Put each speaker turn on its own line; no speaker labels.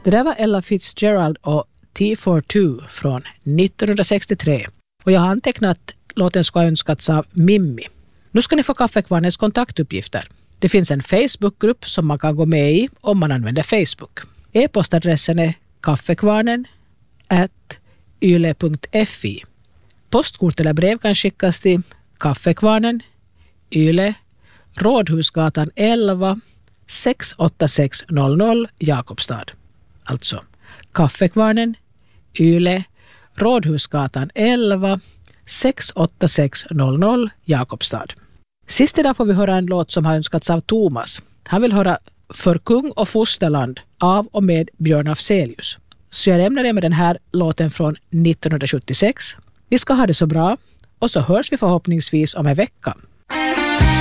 Det där var Ella Fitzgerald och T42 från 1963. Och jag har antecknat att låten ska ha önskats av Mimmi. Nu ska ni få Kaffekvarnens kontaktuppgifter. Det finns en Facebookgrupp som man kan gå med i om man använder Facebook. E-postadressen är kaffekvarnen@yle.fi. Postkort eller brev kan skickas till Kaffekvarnen, Yle, Rådhusgatan 11, 68600 Jakobstad. Alltså Kaffekvarnen, Yle, Rådhusgatan 11, 68600 Jakobstad. Sist idag får vi höra en låt som har önskats av Thomas. Han vill höra För kung och fosterland av och med Björn Afzelius. Så jag lämnar det med den här låten från 1976. Vi ska ha det så bra och så hörs vi förhoppningsvis om en vecka.